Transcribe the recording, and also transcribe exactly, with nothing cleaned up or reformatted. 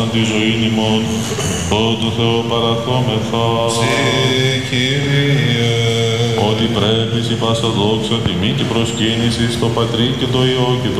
τη ζωή ημών, του Θεού παραθόμεθα. Συ, Κύριε. Ότι πρέπει η πάσα δόξα, τιμή και προσκύνηση στο Πατρί και το Υιό και το